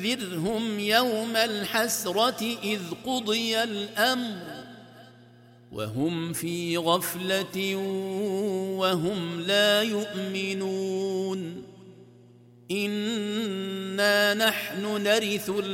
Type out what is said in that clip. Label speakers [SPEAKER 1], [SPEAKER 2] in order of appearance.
[SPEAKER 1] وأنذرهم يوم الحسرة إذ قضي الأمر وهم في غفلة وهم لا يؤمنون إنا نحن نرث